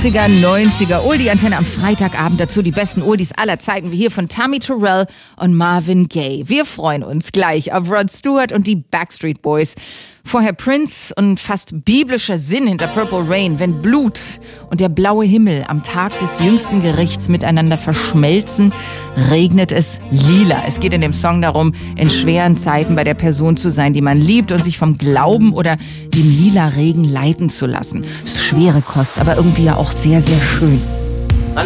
80er, 90er Oldie-Antenne am Freitagabend. Dazu die besten Oldies aller Zeiten, wie hier von Tammy Terrell und Marvin Gaye. Wir freuen uns gleich auf Rod Stewart und die Backstreet Boys. Vorher Prince und fast biblischer Sinn hinter Purple Rain. Wenn Blut und der blaue Himmel am Tag des jüngsten Gerichts miteinander verschmelzen, regnet es lila. Es geht in dem Song darum, in schweren Zeiten bei der Person zu sein, die man liebt und sich vom Glauben oder dem lila Regen leiten zu lassen. Ist schwere Kost, aber irgendwie ja auch sehr, sehr schön.